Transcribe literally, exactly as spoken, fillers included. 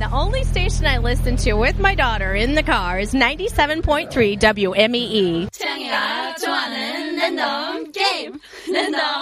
the only station I listen to with my daughter in the car is ninety-seven point three W M E E. 태양이가 좋아하는 랜덤 게임 랜덤